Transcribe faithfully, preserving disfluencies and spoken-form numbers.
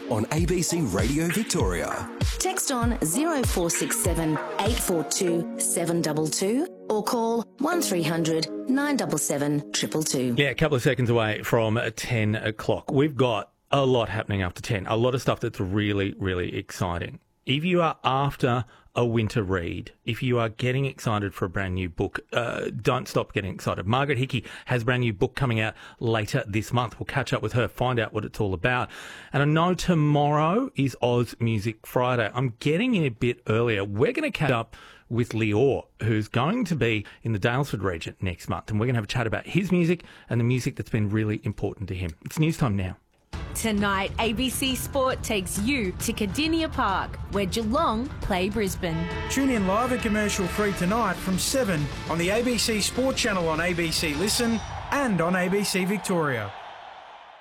on A B C Radio Victoria. Text on zero four six seven eight four two seven two two or call one three hundred nine seven seven two two two. Yeah, a couple of seconds away from ten o'clock. We've got a lot happening after ten, a lot of stuff that's really, really exciting. If you are after a winter read, if you are getting excited for a brand new book, uh, don't stop getting excited. Margaret Hickey has a brand new book coming out later this month. We'll catch up with her, find out what it's all about. And I know tomorrow is Oz Music Friday. I'm getting in a bit earlier. We're going to catch up with Lior, who's going to be in the Daylesford region next month. And we're going to have a chat about his music and the music that's been really important to him. It's news time now. Tonight, A B C Sport takes you to Cardinia Park, where Geelong play Brisbane. Tune in live and commercial-free tonight from seven on the A B C Sport channel on A B C Listen and on A B C Victoria.